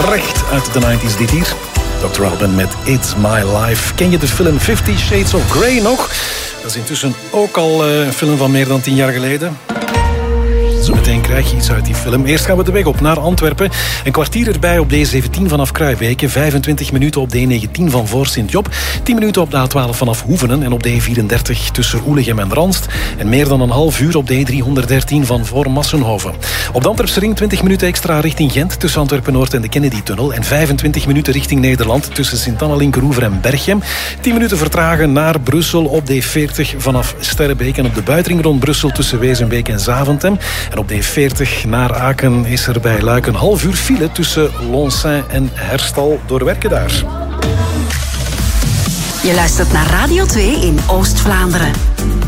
recht uit de 90s dit hier. Dr. Alban met It's My Life. Ken je de film 50 Shades of Grey nog? Dat is intussen ook al een film van meer dan 10 jaar geleden. Zometeen krijg je iets uit die film. Eerst gaan we de weg op naar Antwerpen. Een kwartier erbij op de A17 vanaf Kruijbeke. 25 minuten op de A19 van voor Sint-Job. 10 minuten op de A12 vanaf Hoevenen. En op de A34 tussen Oelegem en Ranst. En meer dan een half uur op de A313 van voor Massenhoven. Op de Antwerpse ring 20 minuten extra richting Gent. Tussen Antwerpen-Noord en de Kennedy-tunnel. En 25 minuten richting Nederland. Tussen Sint-Anna, Linkeroever en Berchem. 10 minuten vertragen naar Brussel op de A40 vanaf Sterrebeek. En op de buitenring rond Brussel tussen Wezenbeek en Zaventem. En op de A40 naar Aken is er bij Luik een half uur file tussen Lonsaint en Herstal door werken daar. Je luistert naar Radio 2 in Oost-Vlaanderen.